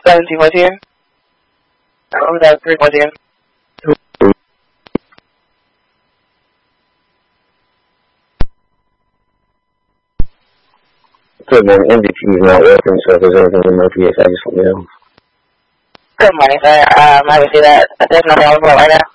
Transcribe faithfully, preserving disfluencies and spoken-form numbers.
seventeen fourteen. Um, that's three fourteen. Good morning. M V P is not working, so if there's anything in my P S, I just let me know. Good morning, sir. Um, I would say that there's no problem right now.